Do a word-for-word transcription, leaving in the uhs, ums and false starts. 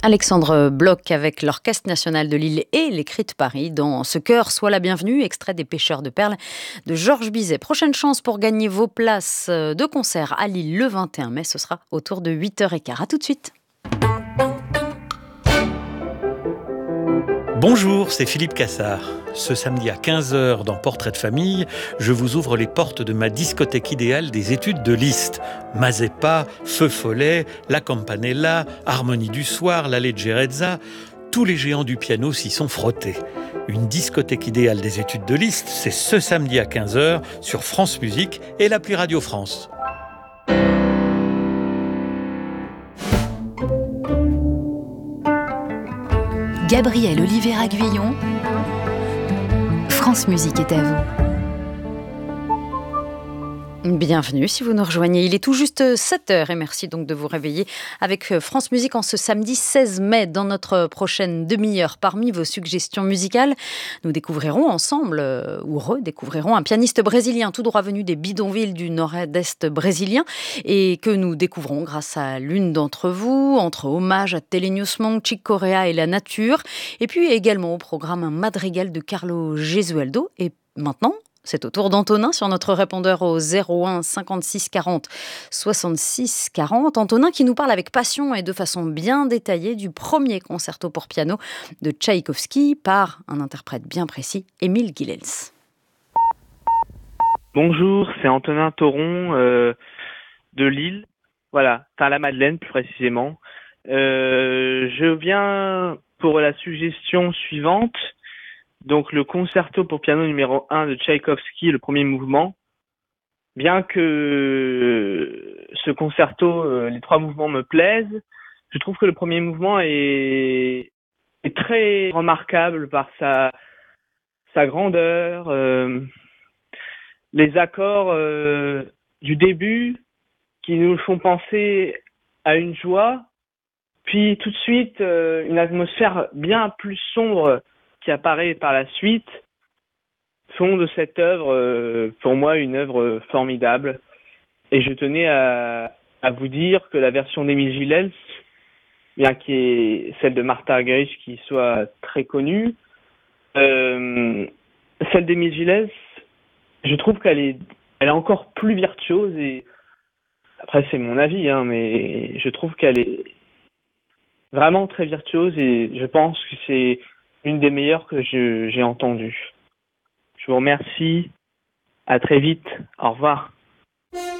Alexandre Bloch avec l'Orchestre national de Lille et les Cris de Paris dans Ce cœur soit la bienvenue, extrait des Pêcheurs de perles de Georges Bizet. Prochaine chance pour gagner vos places de concert à Lille le vingt et un mai, ce sera autour de huit heures quinze. À tout de suite. Bonjour, c'est Philippe Cassard. Ce samedi à quinze heures dans Portrait de famille, je vous ouvre les portes de ma discothèque idéale des études de Liszt. Mazeppa, Feu Follet, La Campanella, Harmonie du soir, la Leggerezza, tous les géants du piano s'y sont frottés. Une discothèque idéale des études de Liszt, c'est ce samedi à quinze heures sur France Musique et l'appli Radio France. Gabriel Olivéra-Guyon, France Musique est à vous. Bienvenue si vous nous rejoignez. Il est tout juste sept heures et merci donc de vous réveiller avec France Musique en ce samedi seize mai. Dans notre prochaine demi-heure, parmi vos suggestions musicales, nous découvrirons ensemble, euh, ou redécouvrirons, un pianiste brésilien tout droit venu des bidonvilles du nord-est brésilien et que nous découvrons grâce à l'une d'entre vous, entre hommage à Thelonious Monk, Chick Corea et la nature, et puis également au programme un madrigal de Carlo Gesualdo. Et maintenant, c'est au tour d'Antonin sur notre répondeur au zéro un cinquante-six quarante soixante-six quarante. Antonin qui nous parle avec passion et de façon bien détaillée du premier concerto pour piano de Tchaïkovski par un interprète bien précis, Émile Gilels. Bonjour, c'est Antonin Thoron euh, de Lille, voilà, enfin la Madeleine plus précisément. Euh, je viens pour la suggestion suivante. Donc le concerto pour piano numéro un de Tchaïkovski, le premier mouvement. Bien que ce concerto, euh, les trois mouvements me plaisent, je trouve que le premier mouvement est, est très remarquable par sa, sa grandeur, euh, les accords euh, du début qui nous font penser à une joie, puis tout de suite euh, une atmosphère bien plus sombre qui apparaît par la suite, font de cette œuvre, euh, pour moi, une œuvre formidable. Et je tenais à, à vous dire que la version d'Émile Gilels, bien qui est celle de Martha Argerich qui soit très connue, euh, celle d'Émile Gilels, je trouve qu'elle est, elle est encore plus virtuose. Et après, c'est mon avis, hein, mais je trouve qu'elle est vraiment très virtuose et je pense que c'est une des meilleures que je, j'ai entendues. Je vous remercie. À très vite. Au revoir.